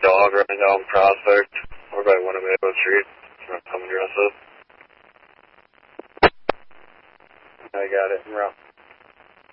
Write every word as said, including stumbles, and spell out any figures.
dog running down Prospect over by Winnebago Street. Come address it. I got it. En route.